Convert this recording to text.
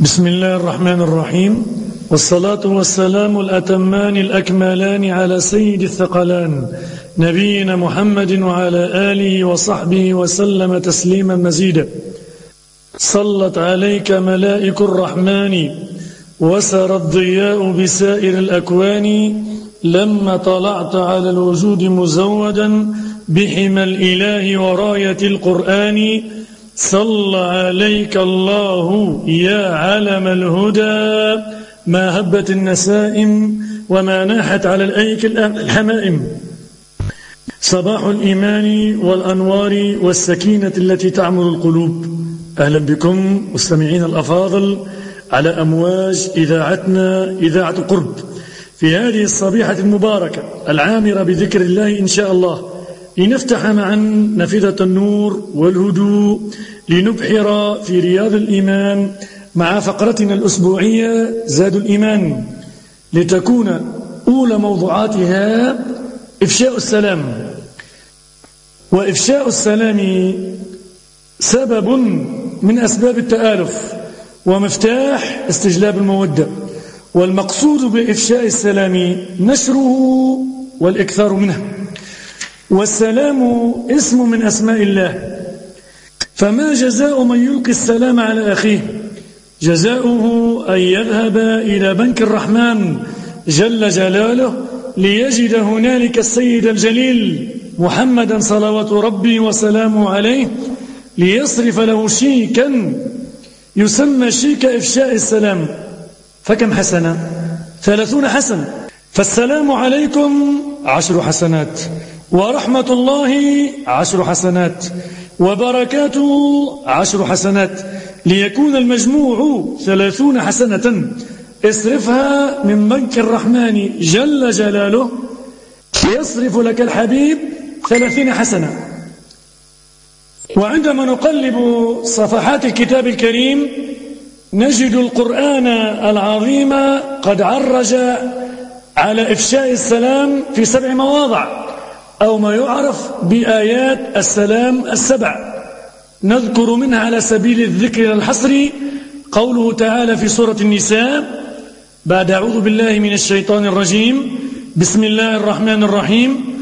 بسم الله الرحمن الرحيم، والصلاة والسلام الأتمان الأكملان على سيد الثقلان نبينا محمد وعلى آله وصحبه وسلم تسليما مزيدا. صلت عليك ملائك الرحمن وسر الضياء بسائر الأكوان، لما طلعت على الوجود مزودا بحمى الإله وراية القرآن. صلى عليك الله يا علم الهدى، ما هبت النسائم وما ناحت على الأيك الحمائم. صباح الإيمان والأنوار والسكينة التي تعمر القلوب. أهلا بكم مستمعين الأفاضل على أمواج إذاعتنا إذاعة القرب في هذه الصبيحة المباركة العامرة بذكر الله إن شاء الله، لنفتح معا نافذة النور والهدوء، لنبحر في رياض الإيمان مع فقرتنا الأسبوعية زاد الإيمان، لتكون أولى موضوعاتها إفشاء السلام. وإفشاء السلام سبب من أسباب التآلف ومفتاح استجلاب المودة، والمقصود بإفشاء السلام نشره والإكثار منه. والسلام اسم من أسماء الله، فما جزاء من يلقي السلام على أخيه؟ جزاؤه أن يذهب إلى بنك الرحمن جل جلاله ليجد هنالك السيد الجليل محمدا صلوات ربي وسلامه عليه، ليصرف له شيكا يسمى شيك إفشاء السلام. فكم حسنة؟ 30 حسنة. فالسلام عليكم 10 حسنات، ورحمة الله 10 حسنات، وبركاته 10 حسنات، ليكون المجموع 30 حسنة. اصرفها من بنك الرحمن جل جلاله يصرف لك الحبيب 30 حسنة. وعندما نقلب صفحات الكتاب الكريم نجد القرآن العظيم قد عرج على إفشاء السلام في 7 مواضع، أو ما يعرف بآيات السلام ال7. نذكر منها على سبيل الذكر الحصري قوله تعالى في سورة النساء بعد أعوذ بالله من الشيطان الرجيم: بسم الله الرحمن الرحيم: